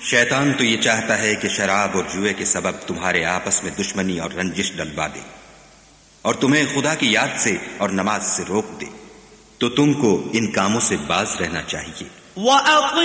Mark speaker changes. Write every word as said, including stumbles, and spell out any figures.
Speaker 1: शैतान तो ये चाहता है कि शराब और जुए के सबब तुम्हारे आपस में दुश्मनी और रंजिश डलवा दे और तुम्हें खुदा की याद से और नमाज से रोक दे, तो तुमको इन कामों से बाज रहना चाहिए।